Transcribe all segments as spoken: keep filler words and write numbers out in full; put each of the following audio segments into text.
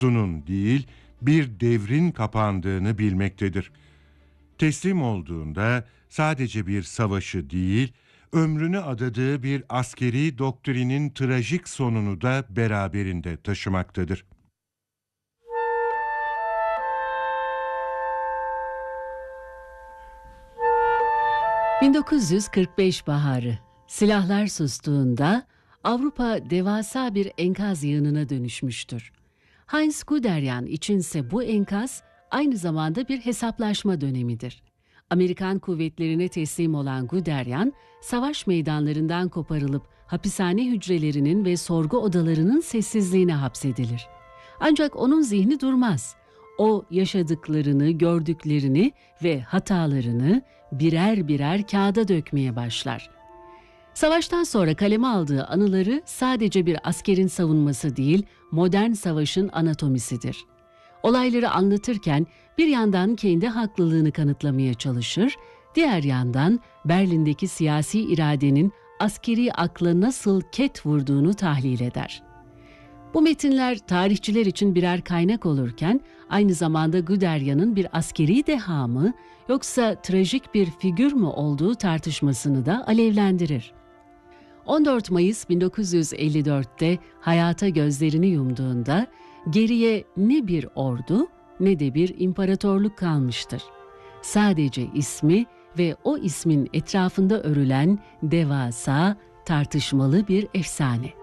Sunun değil, bir devrin kapandığını bilmektedir. Teslim olduğunda sadece bir savaşı değil, ömrünü adadığı bir askeri doktrinin trajik sonunu da beraberinde taşımaktadır. bin dokuz yüz kırk beş baharı. Silahlar sustuğunda Avrupa devasa bir enkaz yığınına dönüşmüştür. Heinz Guderian içinse bu enkaz aynı zamanda bir hesaplaşma dönemidir. Amerikan kuvvetlerine teslim olan Guderian, savaş meydanlarından koparılıp hapishane hücrelerinin ve sorgu odalarının sessizliğine hapsedilir. Ancak onun zihni durmaz. O yaşadıklarını, gördüklerini ve hatalarını birer birer kağıda dökmeye başlar. Savaştan sonra kaleme aldığı anıları sadece bir askerin savunması değil, modern savaşın anatomisidir. Olayları anlatırken bir yandan kendi haklılığını kanıtlamaya çalışır, diğer yandan Berlin'deki siyasi iradenin askeri akla nasıl ket vurduğunu tahlil eder. Bu metinler tarihçiler için birer kaynak olurken, aynı zamanda Guderian'ın bir askeri deha mı yoksa trajik bir figür mü olduğu tartışmasını da alevlendirir. on dört Mayıs bin dokuz yüz elli dört'te hayata gözlerini yumduğunda geriye ne bir ordu ne de bir imparatorluk kalmıştır. Sadece ismi ve o ismin etrafında örülen devasa, tartışmalı bir efsane.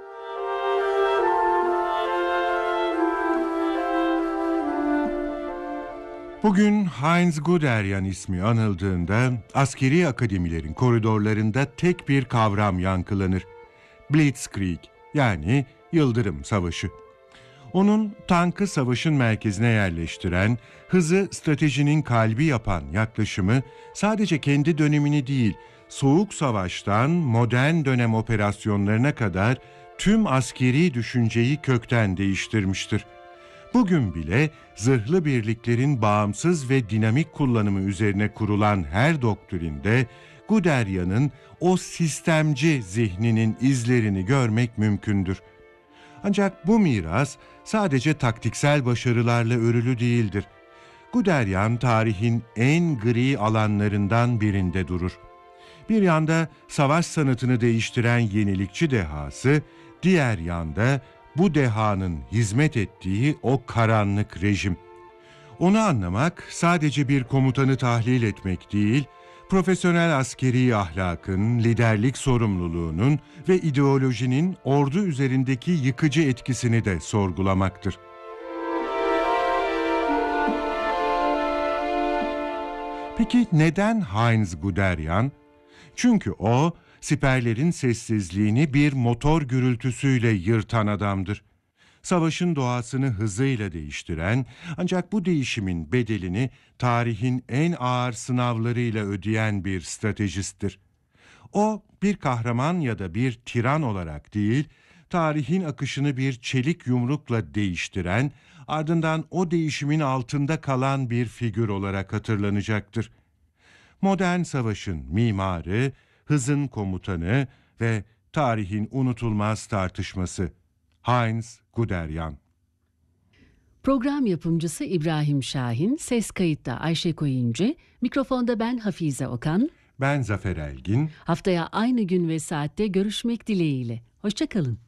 Bugün Heinz Guderian ismi anıldığında askeri akademilerin koridorlarında tek bir kavram yankılanır. Blitzkrieg, yani Yıldırım Savaşı. Onun tankı savaşın merkezine yerleştiren, hızı stratejinin kalbi yapan yaklaşımı sadece kendi dönemini değil, Soğuk Savaş'tan modern dönem operasyonlarına kadar tüm askeri düşünceyi kökten değiştirmiştir. Bugün bile zırhlı birliklerin bağımsız ve dinamik kullanımı üzerine kurulan her doktrinde Guderian'ın o sistemci zihninin izlerini görmek mümkündür. Ancak bu miras sadece taktiksel başarılarla örülü değildir. Guderian tarihin en gri alanlarından birinde durur. Bir yanda savaş sanatını değiştiren yenilikçi dehası, diğer yanda bu dehanın hizmet ettiği o karanlık rejim. Onu anlamak sadece bir komutanı tahlil etmek değil, profesyonel askeri ahlakın, liderlik sorumluluğunun ve ideolojinin ordu üzerindeki yıkıcı etkisini de sorgulamaktır. Peki neden Heinz Guderian? Çünkü o, siperlerin sessizliğini bir motor gürültüsüyle yırtan adamdır. Savaşın doğasını hızıyla değiştiren, ancak bu değişimin bedelini tarihin en ağır sınavlarıyla ödeyen bir stratejisttir. O, bir kahraman ya da bir tiran olarak değil, tarihin akışını bir çelik yumrukla değiştiren, ardından o değişimin altında kalan bir figür olarak hatırlanacaktır. Modern savaşın mimarı, hızın komutanı ve tarihin unutulmaz tartışması Heinz Guderian. Program yapımcısı İbrahim Şahin, ses kayıtta Ayşe Koyuncu, mikrofonda ben Hafize Okan. Ben Zafer Elgin. Haftaya aynı gün ve saatte görüşmek dileğiyle. Hoşça kalın.